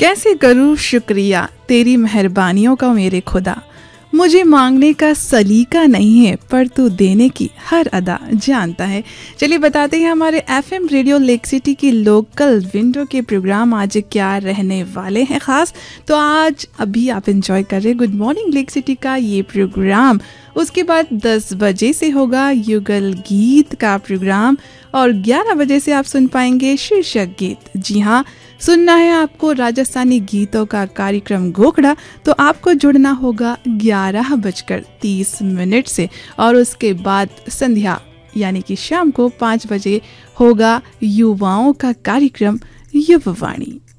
कैसे करूँ शुक्रिया तेरी मेहरबानियों का मेरे खुदा, मुझे मांगने का सलीका नहीं है पर तू देने की हर अदा जानता है। चलिए बताते हैं हमारे एफएम रेडियो लेक सिटी की लोकल विंडो के प्रोग्राम आज क्या रहने वाले हैं खास। तो आज अभी आप एंजॉय कर रहे गुड मॉर्निंग लेक सिटी का ये प्रोग्राम। उसके बाद 10 बजे से होगा युगल गीत का प्रोग्राम और 11 बजे से आप सुन पाएंगे शीर्षक गीत। जी हाँ, सुनना है आपको राजस्थानी गीतों का कार्यक्रम गोखड़ा, तो आपको जुड़ना होगा 11:30 से और उसके बाद संध्या यानी कि शाम को 5 बजे होगा युवाओं का कार्यक्रम युववाणी।